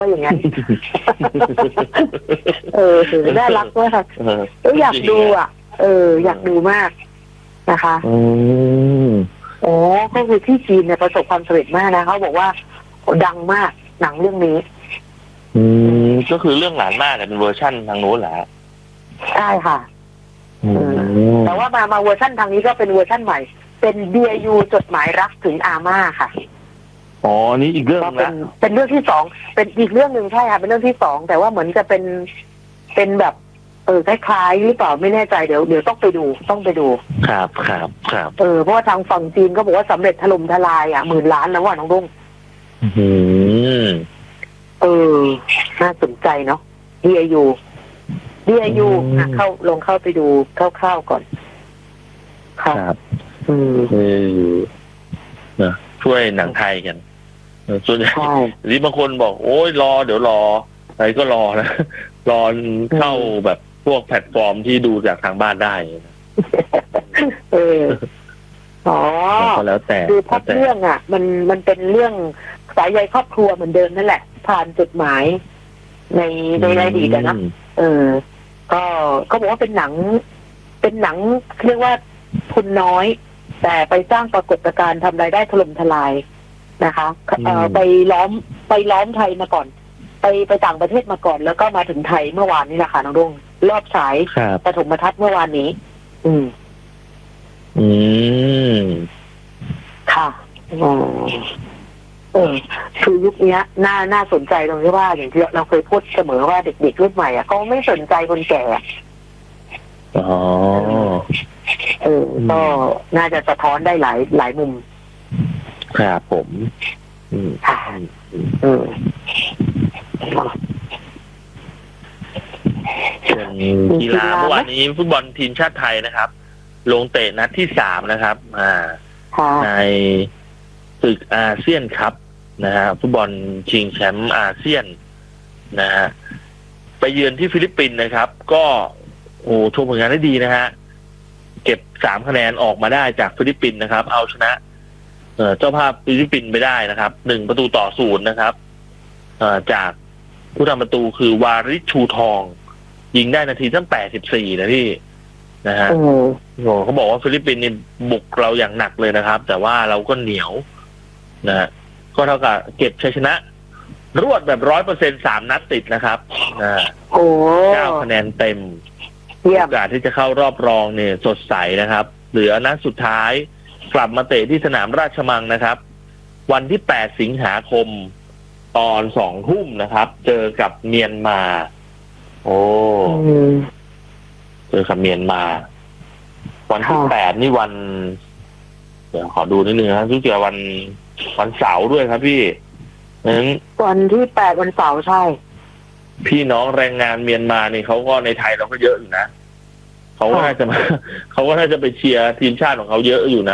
ก็อย่างนั้น น่ารักมากอยากดูอ่ะอยากดูมากนะคะอ๋อก็คือที่จีนเนี่ยประสบความสำเร็จมากนะเขาบอกว่าดังมากหนังเรื่องนี้ก็คือเรื่องหลานมากเป็นเวอร์ชั่นทางโน้นแหละใช่ค่ะแต่ว่ามาเวอร์ชั่นทางนี้ก็เป็นเวอร์ชั่นใหม่เป็นเบียยูจดหมายรักถึงอาม่าค่ะอ๋อนี่อีกเรื่องนะเป็นเรื่องที่สองเป็นอีกเรื่องหนึ่งใช่ค่ะเป็นเรื่องที่สองแต่ว่าเหมือนจะเป็นแบบคล้ายๆหรือเปล่าไม่แน่ใจเดี๋ยวต้องไปดูครับเพราะว่าทางฝั่งจีนก็บอกว่าสำเร็จถล่มทลาย10,000 ล้านแล้วว่าน้องรุ่งน่าสนใจเนาะ DIU ลองเข้าไปดูคร่าวๆก่อนครับนะช่วยหนังไทยกันส่วนใหญ่หรือบางคนบอกโอ้ยเดี๋ยวรออะไรก็รอนะรอเข้าแบบพวกแพลตฟอร์มที่ดูจากทางบ้านได้ก็แล้วแต่คือพล็อตเรื่องมันเป็นเรื่องสายใยครอบครัวเหมือนเดิมนั่นแหละผ่านจดหมายในอดีตนะก็บอกว่าเป็นหนังเรียกว่าทุนน้อยแต่ไปสร้างปรากฏการณ์ทำรายได้ถล่มทลายนะคะไปล้อมไทยมาก่อนไปต่างประเทศมาก่อนแล้วก็มาถึงไทยเมื่อวานนี้แหละค่ะน้องรุ่งรอบฉายปฐมทัศน์เมื่อวานนี้ค่ะคือยุคนี้น่าสนใจตรงที่ว่าอย่างที่เราเคยพูดเสมอว่าเด็กๆรุ่นใหม่ก็ไม่สนใจคนแก่ก็น่าจะสะท้อนได้หลายมุมครับผมค่ะกีฬาเมื่อวานนี้ฟุตบอลทีมชาติไทยนะครับลงเตะนัดที่3นะครับในศึกอาเซียนคัพนะฮะฟุตบอลชิงแชมป์อาเซียนนะฮะไปเยือนที่ฟิลิปปินส์นะครับก็โชว์ผลงานได้ดีนะฮะเก็บ3คะแนนออกมาได้จากฟิลิปปินส์นะครับเอาชนะเจ้าภาพฟิลิปปินส์ไปได้นะครับ1-0นะครับจากผู้ทำประตูคือวาริชชูทองยิงได้นาทีตั้ง84นะพี่นะฮะเขาบอกว่าฟิลิปปินส์นี่บุกเราอย่างหนักเลยนะครับแต่ว่าเราก็เหนียวนะฮะก็เท่ากับเก็บชัยชนะรวดแบบ 100% 3 นัดติดนะครับ9 คะแนนเต็มโอกาสที่จะเข้ารอบรองเนี่ยสดใสนะครับเหลือนัดสุดท้ายกลับมาเตะที่สนามราชมังนะครับวันที่8 สิงหาคมตอน 20:00 นนะครับเจอกับเมียนมาเจอกับเมียนมาวันที่8นี่วันเดี๋ยวขอดูนิดนึงครับรู้สึกวันเสาร์ด้วยครับพี่วันที่8วันเสาร์ใช่พี่น้องแรงงานเมียนมานี่เขาก็ในไทยเราก็เยอะอยู่นะเขาก็น่าจะไปเชียร์ทีมชาติของเขาเยอะอยู่นะ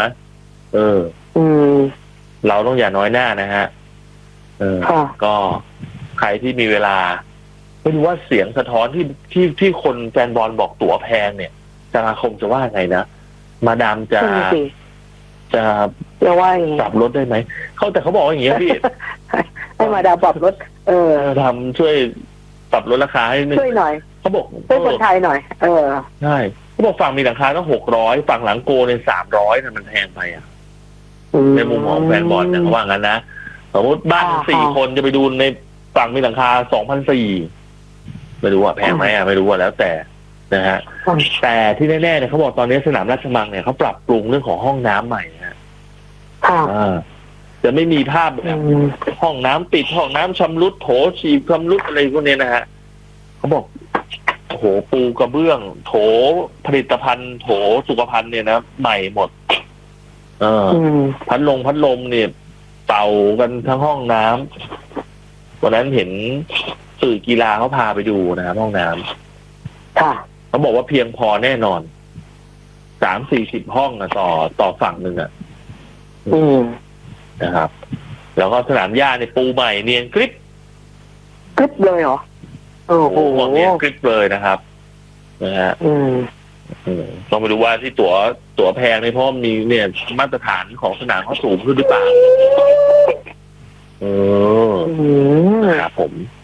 เราต้องอย่าน้อยหน้านะฮะก็ใครที่มีเวลาไม่รู้ว่าเสียงสะท้อนที่คนแฟนบอลบอกตั๋วแพงเนี่ยสมาคมจะว่าไงนะมาดามจะว่าปรับลดได้ไหมแต่เขาบอกอย่างเงี้ยพี่ให้มาดามปรับลดทำช่วยปรับลดราคาให้ช่วยหน่อยเขาบอกช่วยคนไทยหน่อยใช่เขาบอกฝั่งมีหลังคาต้อง600ฝั่งหลังโกเนี่ย300มันแพงไปในมุมของแฟนบอลเนี่ยเขาว่างั้นนะสมมติบ้าน4 คนจะไปดูในฝั่งมีหลังคา 2,400 ไม่รู้ว่าแพงไหมไม่รู้ว่าแล้วแต่นะฮะแต่ที่แน่ๆเนี่ยเขาบอกตอนนี้สนามราชมังเนี่ยเขาปรับปรุงเรื่องของห้องน้ำใหม่นะจะไม่มีภาพแบบห้องน้ำปิดห้องน้ำชำรุดโถฉีดชำรุดอะไรพวกนี้นะฮะเขาบอกโอ้โหปูกระเบื้องโถผลิตภัณฑ์โถสุขภัณฑ์เนี่ยนะใหม่หมดพัดลมเนี่ยเป่ากันทั้งห้องน้ำวันนั้นเห็นสื่อกีฬาเขาพาไปดูนะครับห้องน้ำเขาบอกว่าเพียงพอแน่นอน30-40 ห้องต่อฝั่งหนึ่งนะครับแล้วก็สนามหญ้าในปูใหม่เนียนกริบเลยเหรอเนียนกริบเลยนะครับนะฮะต้องไปดูว่าที่ตั๋วแพงในเพราะมีเนี่ยมาตรฐานของสนามเขาสูงขึ้นหรือเปล่าครับผม